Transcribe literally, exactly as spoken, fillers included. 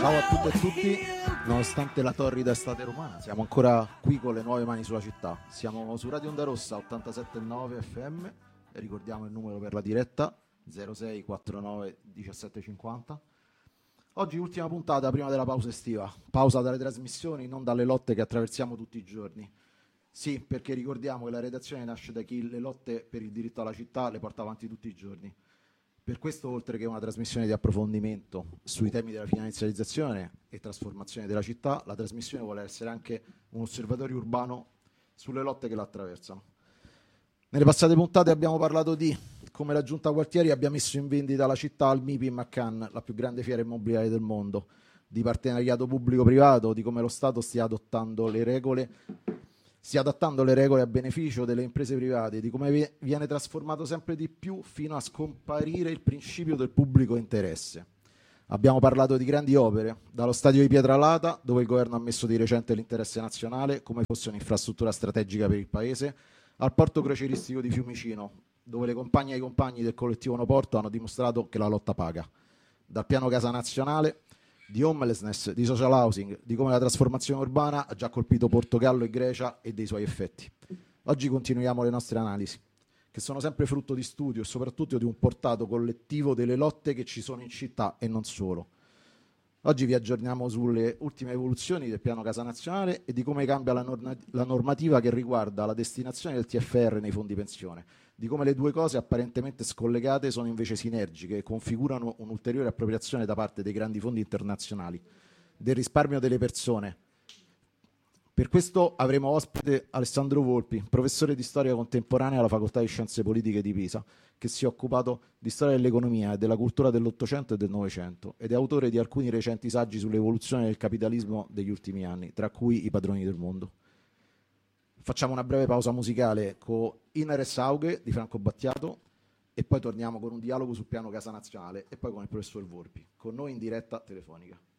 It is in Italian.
Ciao a tutte e tutti, nonostante la torrida estate romana, siamo ancora qui con le nuove mani sulla città. Siamo su Radio Onda Rossa ottantasette virgola nove F M e ricordiamo il numero per la diretta zero sei quarantanove diciassette cinquanta. Oggi ultima puntata prima della pausa estiva, pausa dalle trasmissioni, non dalle lotte che attraversiamo tutti i giorni. Sì, perché ricordiamo che la redazione nasce da chi le lotte per il diritto alla città le porta avanti tutti i giorni. Per questo, oltre che una trasmissione di approfondimento sui temi della finanziarizzazione e trasformazione della città, la trasmissione vuole essere anche un osservatorio urbano sulle lotte che la attraversano. Nelle passate puntate abbiamo parlato di come la Giunta Gualtieri abbia messo in vendita la città al MIPIM a Cannes, la più grande fiera immobiliare del mondo, di partenariato pubblico-privato, di come lo Stato stia adottando le regole stia adattando le regole a beneficio delle imprese private, di come viene trasformato sempre di più fino a scomparire il principio del pubblico interesse. Abbiamo parlato di grandi opere, dallo stadio di Pietralata, dove il governo ha messo di recente l'interesse nazionale come fosse un'infrastruttura strategica per il paese, al porto crocieristico di Fiumicino, dove le compagne e i compagni del collettivo No Porto hanno dimostrato che la lotta paga. Dal piano Casa Nazionale, di homelessness, di social housing, di come la trasformazione urbana ha già colpito Portogallo e Grecia e dei suoi effetti. Oggi continuiamo le nostre analisi, che sono sempre frutto di studio e soprattutto di un portato collettivo delle lotte che ci sono in città e non solo. Oggi vi aggiorniamo sulle ultime evoluzioni del piano Casa Nazionale e di come cambia la, norma- la normativa che riguarda la destinazione del T F R nei fondi pensione, di come le due cose apparentemente scollegate sono invece sinergiche e configurano un'ulteriore appropriazione da parte dei grandi fondi internazionali, del risparmio delle persone. Per questo avremo ospite Alessandro Volpi, professore di storia contemporanea alla Facoltà di Scienze Politiche di Pisa, che si è occupato di storia dell'economia e della cultura dell'Ottocento e del Novecento ed è autore di alcuni recenti saggi sull'evoluzione del capitalismo degli ultimi anni, tra cui I padroni del mondo. Facciamo una breve pausa musicale con Inere Saughe di Franco Battiato e poi torniamo con un dialogo sul piano Casa Nazionale e poi con il professor Volpi, con noi in diretta telefonica.